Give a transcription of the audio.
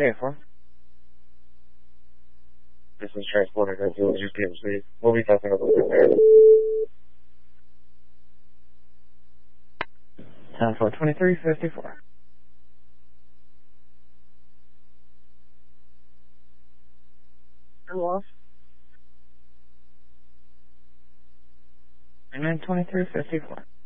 J4. This is transported into PMC. We'll be testing up the there. 10-4-23-54. You're lost. 9-23-54.